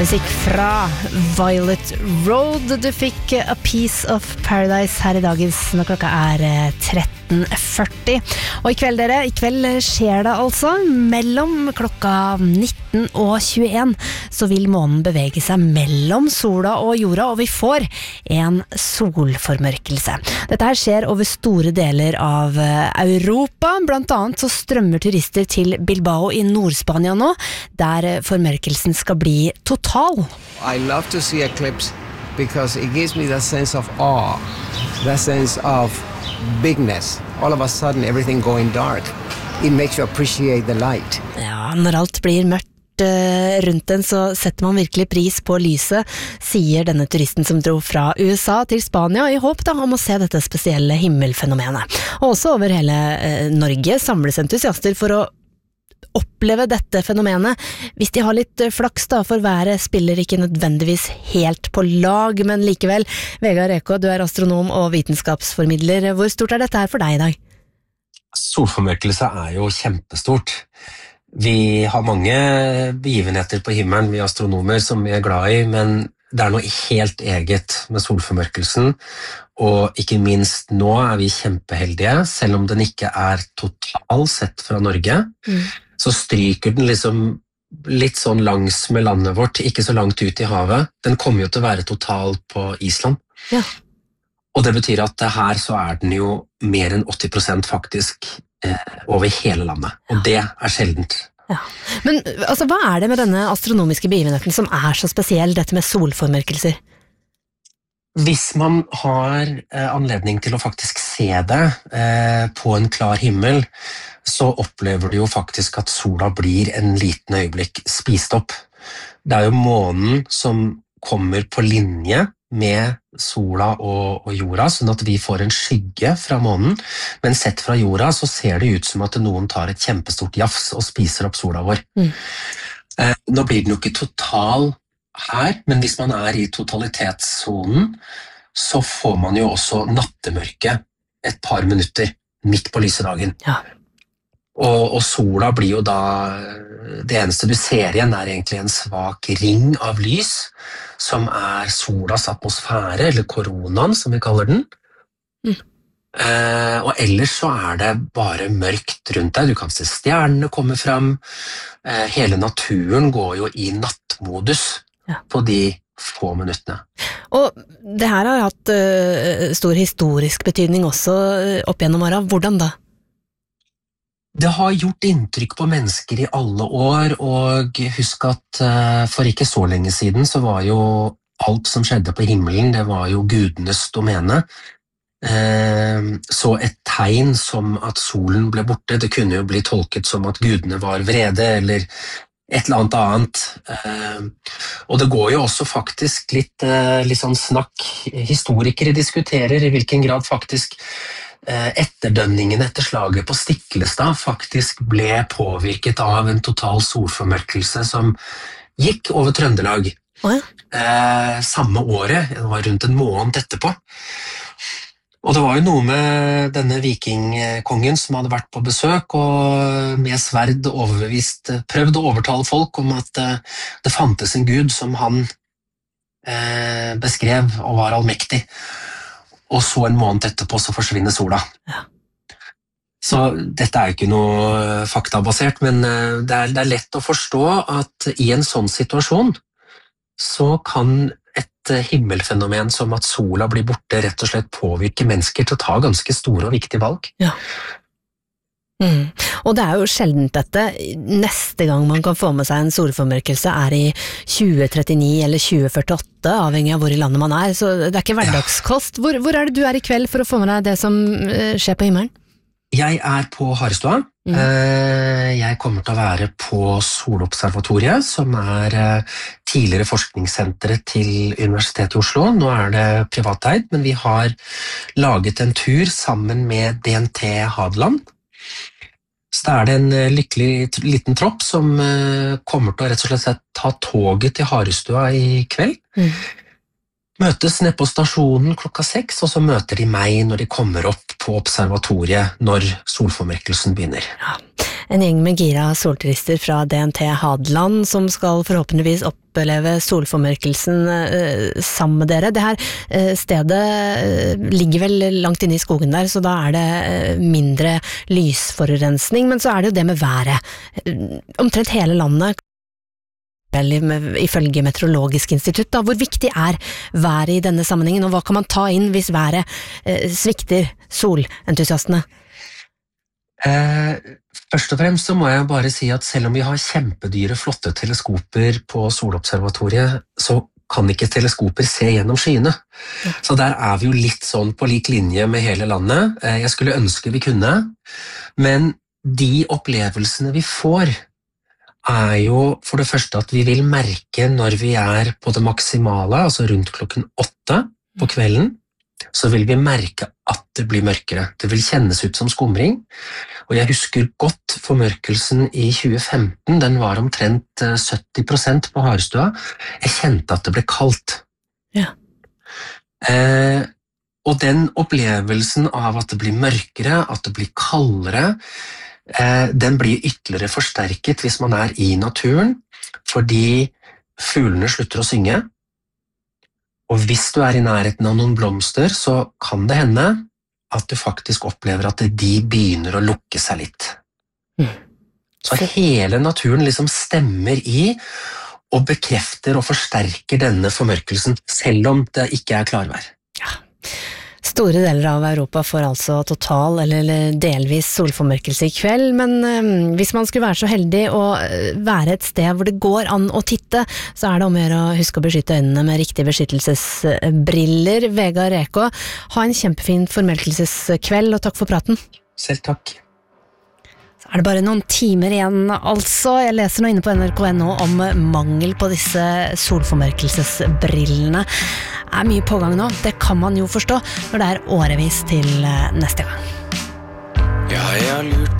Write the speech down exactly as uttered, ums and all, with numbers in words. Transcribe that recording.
Musikk fra Violet Road. Du fikk A Piece of Paradise her i dagens når klokka er tretten førti. Og i kveld, dere, i kveld skjer det altså. Mellom klokka nitten og tjueen så vil månen bevege seg mellom sola og jorda, og vi får en solformørkelse. Dette her skjer over store deler av Europa. Blant annet så strømmer turister til Bilbao i Nord-Spania nå, der formørkelsen skal bli total. I love to see eclipse because it gives me that sense of awe, that sense of bigness. All of a sudden everything going dark. It makes you appreciate the light. Ja, når alt blir mørkt uh, rundt den, så setter man virkelig pris på lyset, sier denne turisten som dro fra U S A til Spania i håp da, om å se dette spesielle himmelfenomenet. Og også over hele uh, Norge samles entusiaster for å oppleve dette fenomenet. Hvis de har litt flaks da, for været spiller ikke nødvendigvis helt på lag, men likevel. Vegard Reko, du er astronom og vitenskapsformidler. Hvor stort er dette her for deg i dag? Solformørkelse er jo kjempestort. Vi har mange begivenheter på himmelen, vi astronomer, som vi er glad i, men det er noe helt eget med solformørkelsen, og ikke minst nå er vi kjempeheldige, selv om den ikke er total sett fra Norge, mm. så stryker den liksom litt sånn langs med landet vårt, ikke så langt ut i havet. Den kommer jo til å være total på Island. Ja. Og det betyr at her så er den jo mer enn åtti prosent faktisk eh, over hele landet, og det er sjeldent. Ja. Men altså, hva er det med denne astronomiske begivenheten som er så spesiell, dette med solformørkelser? Hvis man har eh, anledning til å faktisk se det eh, på en klar himmel, så opplever du jo faktisk at sola blir en liten øyeblikk spist opp. Det er jo månen som kommer på linje med sola og, og jorda, sånn at vi får en skygge fra månen, men sett fra jorda så ser det ut som at noen tar et kjempestort jafs og spiser opp sola vår. Mm. Eh, nå blir den jo ikke total her, men hvis man er i totalitetszonen, så får man jo også nattemørke et par minutter midt på lysedagen. Ja. Og, og sola blir jo da, det eneste du ser igjen er egentlig en svak ring av lys, som er solas atmosfære, eller koronaen som vi kaller den. Mm. Eh, og ellers så er det bare mørkt rundt deg, du kan se stjernene komme fram, eh, hele naturen går jo i nattmodus ja. På de få minuttene. Og det her har hatt uh, stor historisk betydning også uh, opp gjennom åra. Hvordan da? Det har gjort inntrykk på mennesker i alle år, og husk at uh, for ikke så lenge siden så var jo alt som skjedde på himmelen, det var jo gudenes domene. Uh, så et tegn som at solen ble borte, det kunne jo bli tolket som at gudene var vrede, eller et eller annet annet. Uh, og det går jo også faktisk litt, uh, litt sånn snakk. Historikere diskuterer i hvilken grad faktisk uh, etterdønningene etter slaget på Stiklestad faktisk ble påvirket av en total solformørkelse som gikk over Trøndelag. Oh ja. uh, samme året, det var rundt en måned etterpå. Og det var jo noe med denne vikingkongen som hadde vært på besøk og med sverd overbevist, prøvd å overtale folk om at det fantes en gud som han eh, beskrev og var allmektig. Og så en måned etterpå så forsvinner sola. Ja. Så dette er jo ikke noe faktabasert, men det er, det er lett å forstå at i en sånn situasjon så kan et himmelfenomen som at sola blir borte rett og slett påvirker mennesker til å ta ganske store og viktige valg. Ja. Mm. Og det er jo sjeldent dette. Neste gang man kan få med seg en solformørkelse er i tjue trettini eller tjue førtiåtte, avhengig av hvor i landet man er, så det er ikke hverdagskost. Hvor, hvor er det du er i kveld for å få med deg det som skjer på himmelen? Jeg er på Harestua. Mm. Jeg kommer til å være på Solobservatoriet, som er tidligere forskningssenteret til Universitetet i Oslo. Nå er det privateid, men vi har laget en tur sammen med D N T Hadeland. Så da er det en lykkelig liten tropp som kommer til å rett og slett ta toget til Harestua i kveld. Mm. Møtes ned på stasjonen klokka seks, og så møter de meg når de kommer opp på observatoriet når solformørkelsen begynner. Ja. En gjeng med gira solturister fra D N T Hadeland som skal forhåpentligvis oppleve solformørkelsen eh, sammen med dere. Det her eh, stedet eh, ligger vel langt inne i skogen der, så da er det eh, mindre lysforurensning, men så er det jo det med været. Eh, omtrent hele landet, ifølge Meteorologisk institutt, da, hvor viktig er været i denne sammenhengen, og hva kan man ta inn hvis været eh, svikter solentusiastene? Eh, først og fremst så må jeg bare si at selv om vi har kjempedyre, flotte teleskoper på solobservatoriet, så kan ikke teleskoper se gjennom skyene. Ja. Så der er vi jo litt sånn på lik linje med hele landet. Eh, jeg skulle ønske vi kunne, men de opplevelsene vi får er jo for det første at vi vil merke når vi er på det maksimale, altså rundt klokken åtte på kvelden, så vil vi merke at det blir mørkere. Det vil kjennes ut som skumring, og jeg husker godt formørkelsen i tjue femten, den var omtrent sytti prosent på Harestua. Jeg kjente at det ble kaldt. Ja. Eh, og den opplevelsen av at det blir mørkere, at det blir kaldere, eh, den blir ytterligere forsterket hvis man er i naturen, fordi fuglene slutter å synge. Og hvis du er i nærheten av noen blomster, så kan det hende at du faktisk opplever at de begynner å lukke seg litt. Mm. Så hele naturen liksom stemmer i og bekrefter og forsterker denne formørkelsen, selv om det ikke er klarvær. Ja. Store deler av Europa får altså total eller delvis solformørkelse i kveld, men øh, hvis man skulle være så heldig å være et sted hvor det går an å titte, så er det om å gjøre å huske å beskytte øynene med riktige beskyttelsesbriller. Vegard Reko, ha en kjempefin formørkelseskveld, og takk for praten. Selv takk. Så er det bare noen timer igjen, altså. Jeg leser nå inne på N R K punkt N O om mangel på disse solformørkelsesbrillene. Det er mye pågang nå, det kan man jo forstå når det er årevis til neste gang. Ja, jeg har lurt